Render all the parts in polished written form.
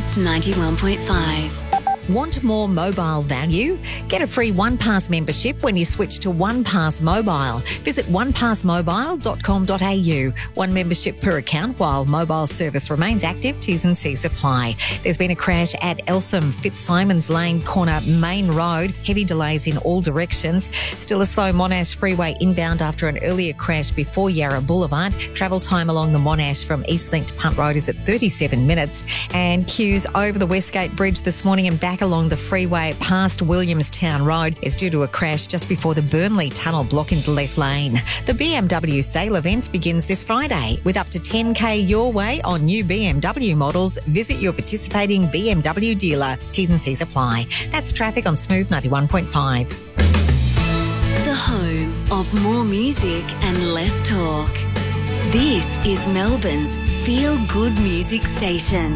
Smooth 91.5. Want more mobile value? Get a free OnePass membership when you switch to OnePass Mobile. Visit onepassmobile.com.au. One membership per account while mobile service remains active. T's and C's apply. There's been a crash at Eltham, Fitzsimons Lane corner, Main Road. Heavy delays in all directions. Still a slow Monash Freeway inbound after an earlier crash before Yarra Boulevard. Travel time along the Monash from Eastlink to Punt Road is at 37 minutes. And queues over the Westgate Bridge this morning and back along the freeway past Williamstown Road is due to a crash just before the Burnley Tunnel blocking the left lane. The BMW sale event begins this Friday with up to $10,000 your way on new BMW models. Visit your participating BMW dealer. T's and C's apply. That's traffic on Smooth 91.5. The home of more music and less talk. This is Melbourne's feel-good music station.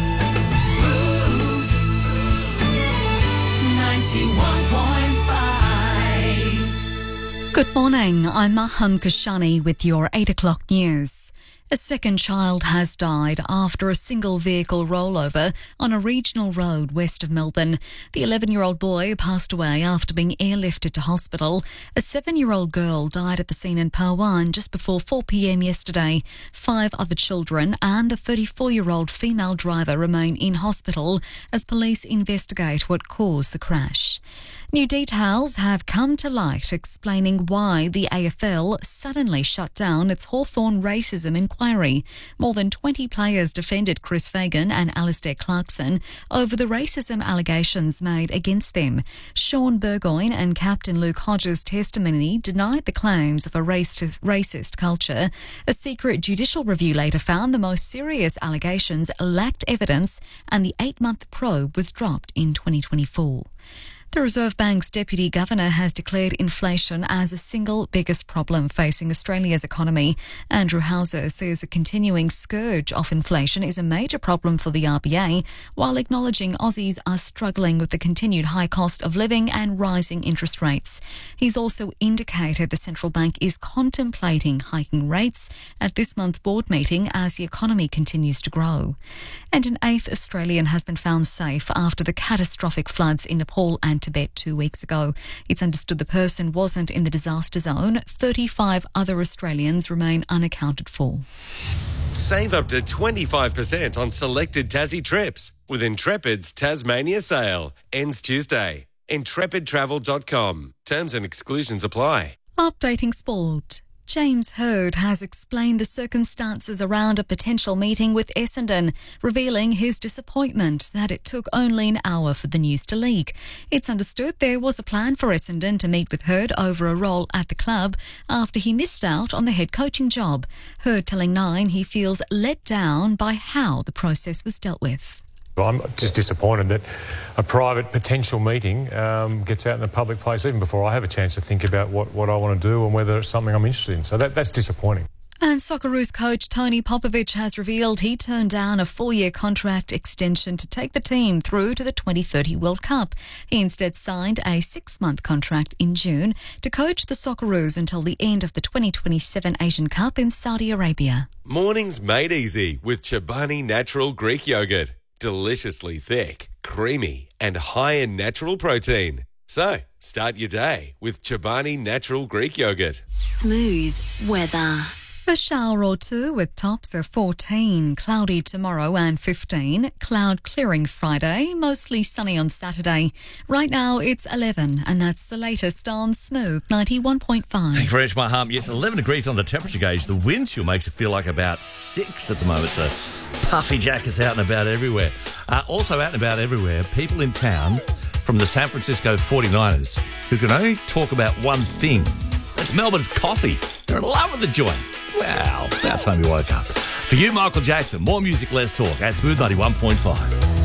91.5. Good morning, I'm Maham Kashani with your 8 o'clock news. A second child has died after a single vehicle rollover on a regional road west of Melbourne. The 11-year-old boy passed away after being airlifted to hospital. A 7-year-old girl died at the scene in Parwan just before 4 p.m. yesterday. 5 other children and the 34-year-old female driver remain in hospital as police investigate what caused the crash. New details have come to light explaining why the AFL suddenly shut down its Hawthorn racism inquiry. More than 20 players defended Chris Fagan and Alistair Clarkson over the racism allegations made against them. Sean Burgoyne and Captain Luke Hodges' testimony denied the claims of a racist culture. A secret judicial review later found the most serious allegations lacked evidence and the 8-month probe was dropped in 2024. The Reserve Bank's Deputy Governor has declared inflation as the single biggest problem facing Australia's economy. Andrew Hauser says a continuing scourge of inflation is a major problem for the RBA, while acknowledging Aussies are struggling with the continued high cost of living and rising interest rates. He's also indicated the central bank is contemplating hiking rates at this month's board meeting as the economy continues to grow. And an 8th Australian has been found safe after the catastrophic floods in Nepal and Tibet 2 weeks ago. It's understood the person wasn't in the disaster zone. 35 other Australians remain unaccounted for. Save up to 25% on selected Tassie trips with Intrepid's Tasmania sale. Ends Tuesday. IntrepidTravel.com. Terms and exclusions apply. Updating sport. James Hird has explained the circumstances around a potential meeting with Essendon, revealing his disappointment that it took only an hour for the news to leak. It's understood there was a plan for Essendon to meet with Hird over a role at the club after he missed out on the head coaching job. Hird telling Nine he feels let down by how the process was dealt with. I'm just disappointed that a private potential meeting gets out in the public place even before I have a chance to think about what I want to do and whether it's something I'm interested in. So that's disappointing. And Socceroos coach Tony Popovic has revealed he turned down a 4-year contract extension to take the team through to the 2030 World Cup. He instead signed a 6-month contract in June to coach the Socceroos until the end of the 2027 Asian Cup in Saudi Arabia. Mornings made easy with Chobani Natural Greek Yogurt. Deliciously thick, creamy, and high in natural protein. So, start your day with Chobani Natural Greek Yogurt. Smooth weather. A shower or two with tops of 14, cloudy tomorrow and 15, cloud clearing Friday, mostly sunny on Saturday. Right now it's 11 and that's the latest on Smooth 91.5. Thank you very much, Maham. Yes, 11 degrees on the temperature gauge. The wind chill makes it feel like about 6 at the moment. So puffy jackets out and about everywhere. Also out and about everywhere, people in town from the San Francisco 49ers who can only talk about one thing. That's Melbourne's coffee. They're in love with the joint. Wow, about time you woke up. For you, Michael Jackson, more music, less talk at Smooth 91.5.